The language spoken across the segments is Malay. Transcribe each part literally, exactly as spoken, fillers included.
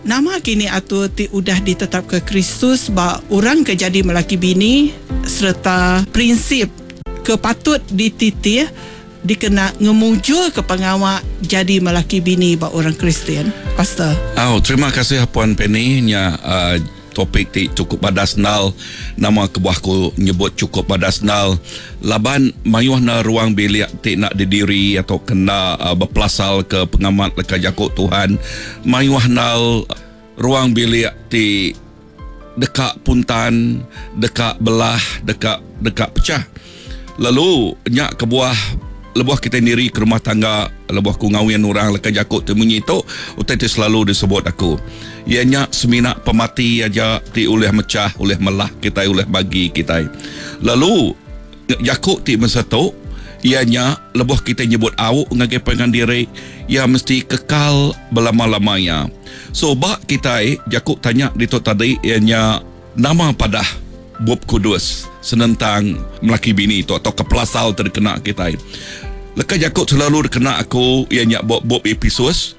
nama kini atur ti udah ditetap ke Kristus ba orang ke jadi melaki bini serta prinsip kepatut dititih dikena ngemujul ke pengawak jadi melaki bini ba orang Kristian. Pastor. Oh, terima kasih Puan Penny nya uh, topik ti cukup badasnal, nama kebuahku nyebut cukup badasnal. Laban mayuh na ruang bilik ti nak didiri atau kena uh, berpelasal ke pengamat leka jakut Tuhan. Mayuh nal ruang bilik ti dekat puntan, dekat belah, dekat dekat pecah. Lalu nyak kebuah lebuh kita sendiri ke rumah tangga, lebuh ku ngawin orang leka jakut tu bunyi tu utai tu selalu disebut aku ianya seminak pemati aja ti oleh mecah oleh melah kita oleh bagi kita. Lalu jakut ti masa tu ianya lebuh kita nyebut awuk ngagai pengan diri ia mesti kekal belama-lamanya. So bak kita jakut tanya di tu tadi ianya nama padah Bob Kudus senentang melaki bini tu atau kepelasal terkena kita. Leka jakut selalu terkena aku ianya Bob Bob Episus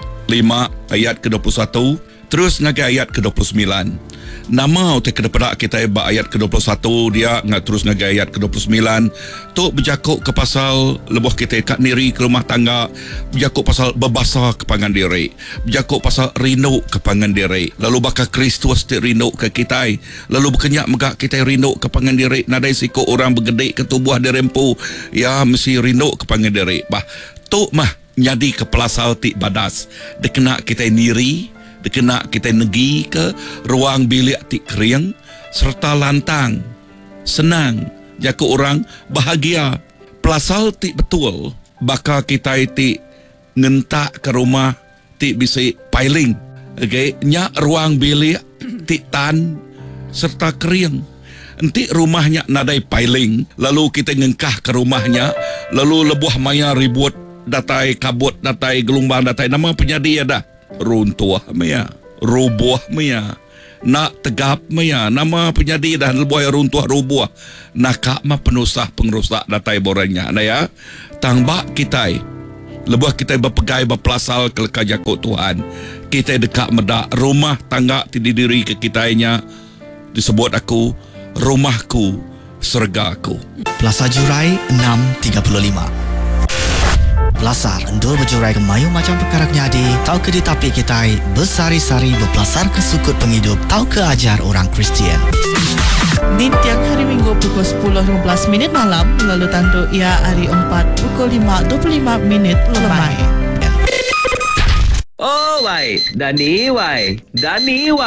lima ayat ke dua puluh satu terus ngagai ayat ke dua puluh sembilan. Nama utai kedepada kita ba ayat ke dua puluh satu dia ngat terus ngagai ayat ke dua puluh sembilan tu berjakut ke pasal lebuh kita kat niri ke rumah tangga, berjakut pasal berbasa ke pangan diri, berjakut pasal rindu ke pangan diri. Lalu bakal Kristus ti rindu ke kita, lalu berkenyak megak kita rindu ke pangan diri. Nadai siku orang bergedek ke tubuh dirempu ya mesti rindu ke pangan diri. Bah tu mah nyadi ke pelasal ti badas dikena kita niri, dikena kita negi ke ruang bilik ti kering serta lantang senang jaka orang bahagia. Pelasal ti betul bakal kita ti ngentak ke rumah ti bisa piling, okay? Nya ruang bilik ti tan serta kering enti rumahnya nadai piling, lalu kita ngengkah ke rumahnya, lalu lebuh maya ribut datai kabut datai gelombang datai nama penyadi ada runtuh maya, rubuh maya, nak tegap maya, nama penyadi dah lebuh runtuh rubuh, nakak mah penusah pengerusak datai boranya. Nah ya, tangbak kita, lebuh kita berpegai berpelasal ke leka jakut Tuhan, kita dekat medak rumah tangga didiri ke kitanya disebut aku rumahku sergaku. Plaza Jurai enam tiga puluh lima. Pelasar endul berjurai ke mayu macam perkara nyadi, tahu ke ditapi kita bersari-sari berpelasar ke sukut penghidup, tahu ke ajar orang Kristian. Di tiang hari Minggu pukul sepuluh lima belas minit malam, lalu tantu ia hari empat pukul lima dua puluh lima minit lemai. Oh, wai, Dani, wai, Dani, wai.